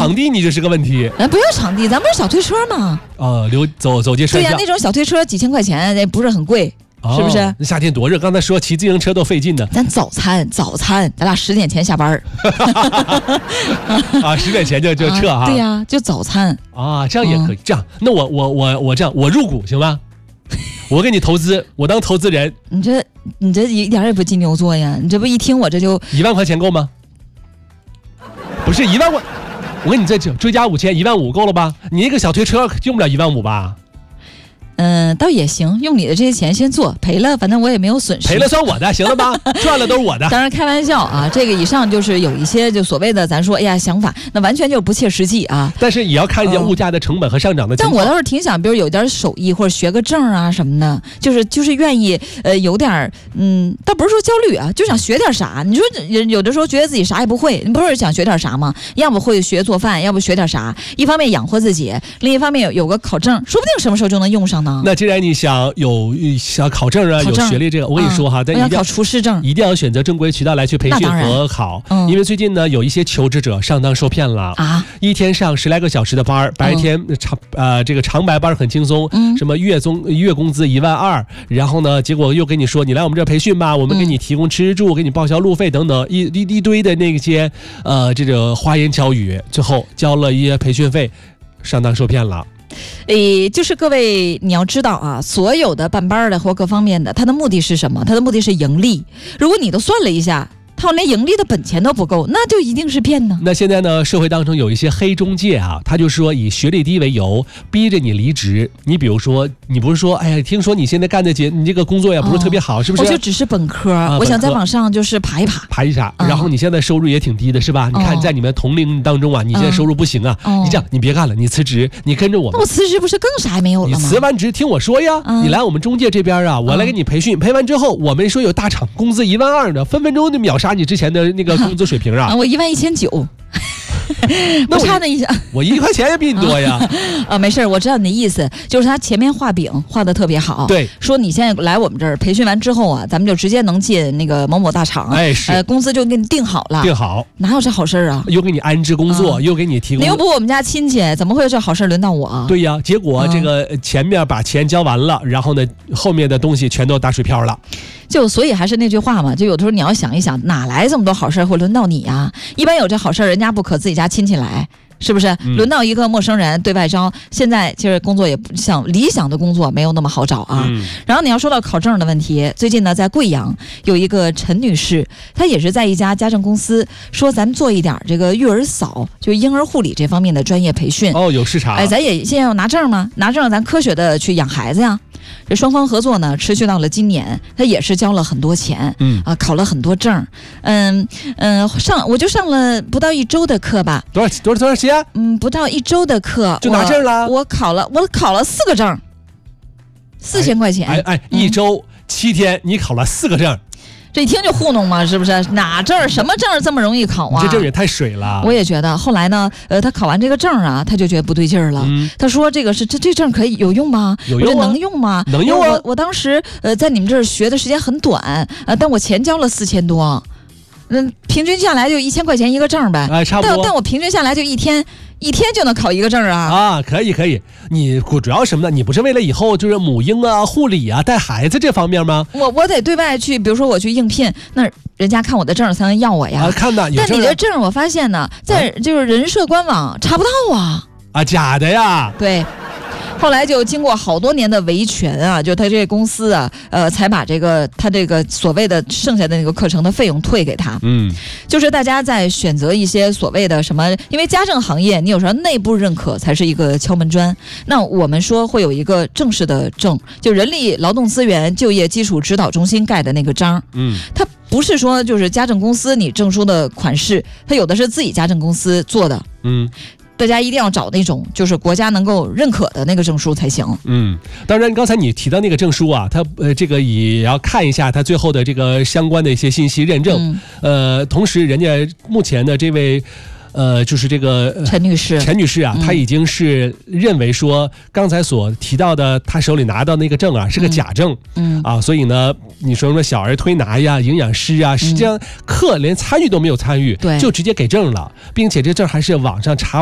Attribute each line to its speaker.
Speaker 1: 场地你就是个问题。
Speaker 2: 不要场地，咱不是小推车吗？
Speaker 1: 走街串巷。
Speaker 2: 对呀，那种小推车几千块钱，也不是很贵。是不是？
Speaker 1: 夏天多热，刚才说骑自行车都费劲呢。
Speaker 2: 咱早餐，咱俩10点前下班
Speaker 1: 10点前就撤哈。
Speaker 2: 对呀，就早餐
Speaker 1: 啊，这样也可以。这样，那我这样，我入股行吗？我给你投资，我当投资人。
Speaker 2: 你这一点也不金牛座呀！你这不一听我这就
Speaker 1: 1万块钱够吗？不是1万块，我给你再追加5000，15000够了吧？你那个小推车用不了15000吧？
Speaker 2: 倒也行，用你的这些钱先做，赔了反正我也没有损失，
Speaker 1: 赔了算我的，行了吧？赚了都是我的。
Speaker 2: 当然开玩笑啊，这个以上就是有一些就所谓的咱说哎呀想法，那完全就不切实际啊。
Speaker 1: 但是也要看一下物价的成本和上涨的情况。
Speaker 2: 但我倒是挺想，比如有点手艺或者学个证啊什么的，就是愿意有点倒不是说焦虑啊，就想学点啥。你说有的时候觉得自己啥也不会，你不是想学点啥吗？要不会学做饭，要不学点啥，一方面养活自己，另一方面有个考证，说不定什么时候就能用上呢。
Speaker 1: 那既然你想考证啊，有学历这个，我跟你说哈，但
Speaker 2: 要考厨师证，
Speaker 1: 一定要选择正规渠道来去培训和考，因为最近呢有一些求职者上当受骗了啊，一天上10来个小时的班，白天这个长白班很轻松，什么月工资12000，然后呢结果又跟你说你来我们这培训吧，我们给你提供吃住，给你报销路费等等一堆的那些这个花言巧语，最后交了一些培训费，上当受骗了。
Speaker 2: 就是各位你要知道啊，所有的办班的或各方面的，它的目的是什么？它的目的是盈利。如果你都算了一下，他连盈利的本钱都不够，那就一定是骗呢。
Speaker 1: 那现在呢，社会当中有一些黑中介啊，他就说以学历低为由，逼着你离职。你比如说，你不是说，哎呀，听说你现在干的你这个工作呀不是特别好，是不是？
Speaker 2: 我就只是本科，我想在网上就是爬一爬，
Speaker 1: 然后你现在收入也挺低的，是吧？你看在你们同龄当中啊，你现在收入不行啊，你这样，你别干了，你辞职，你跟着我们。
Speaker 2: 那我辞职不是更啥也没有了吗？
Speaker 1: 你辞完职听我说呀，你来我们中介这边啊，我来给你培训，培完之后，我们说有大厂工资12000的，分分钟就秒杀你之前的那个工资水平啊！
Speaker 2: 我11900，不差那一下，
Speaker 1: 我1块钱也比你多呀。
Speaker 2: 没事，我知道你的意思，就是他前面画饼画得特别好。
Speaker 1: 对，
Speaker 2: 说你现在来我们这儿培训完之后啊，咱们就直接能进那个某某大厂。
Speaker 1: 哎，是，
Speaker 2: 工资就给你定好了。
Speaker 1: 定好，
Speaker 2: 哪有这好事啊？
Speaker 1: 又给你安置工作，又给你提供。
Speaker 2: 你又不我们家亲戚，怎么会有这好事轮到我啊？
Speaker 1: 对呀，结果这个前面把钱交完了，然后呢，后面的东西全都打水漂了。
Speaker 2: 所以还是那句话嘛，就有的时候你要想一想，哪来这么多好事会轮到你啊？一般有这好事人家不可自己家亲戚来，是不是？轮到一个陌生人对外招，现在其实工作也不像理想的工作没有那么好找啊。然后你要说到考证的问题，最近呢在贵阳有一个陈女士，她也是在一家家政公司说咱们做一点这个育儿嫂，就婴儿护理这方面的专业培训。
Speaker 1: 有市场。
Speaker 2: 咱也现在要拿证吗？拿证咱科学的去养孩子呀。这双方合作呢，持续到了今年，他也是交了很多钱，考了很多证，我就上了不到1周的课吧。
Speaker 1: 多少钱？
Speaker 2: 不到1周的课
Speaker 1: 就拿证了。
Speaker 2: 我考了4个证，4000块钱。
Speaker 1: 1周7天，你考了4个证。
Speaker 2: 这一听就糊弄嘛，是不是？哪证什么证这么容易考啊？
Speaker 1: 这证也太水了。
Speaker 2: 我也觉得。后来呢，他考完这个证啊，他就觉得不对劲儿了。他说：“这证可以有用吗？
Speaker 1: 有用
Speaker 2: 能用吗？
Speaker 1: 能用啊！
Speaker 2: 我当时在你们这儿学的时间很短，但我钱交了4000多，平均下来就1000块钱一个证呗。
Speaker 1: 差不多。
Speaker 2: 但我平均下来就一天就能考一个证啊！
Speaker 1: 可以。你主要什么呢？你不是为了以后就是母婴啊、护理啊、带孩子这方面吗？
Speaker 2: 我得对外去，比如说我去应聘，那人家看我的证才能要我呀。
Speaker 1: 看的有证。
Speaker 2: 但你的证我发现呢，在就是人社官网查不到啊。
Speaker 1: 假的呀？
Speaker 2: 对。后来就经过好多年的维权啊，就他这个公司啊，才把他这个所谓的剩下的那个课程的费用退给他。就是大家在选择一些所谓的什么，因为家政行业你有时候内部认可才是一个敲门砖。那我们说会有一个正式的证，就人力劳动资源就业基础指导中心盖的那个章。它不是说就是家政公司你证书的款式，它有的是自己家政公司做的。大家一定要找那种就是国家能够认可的那个证书才行。
Speaker 1: 当然刚才你提到那个证书啊，它这个也要看一下它最后的这个相关的一些信息认证。同时人家目前的这位就是这个陈女士啊，她已经是认为说刚才所提到的她手里拿到那个证啊是个假证。所以呢你说什么小儿推拿呀、营养师啊，实际上课连参与都没有参与，就直接给证了，并且这证还是网上查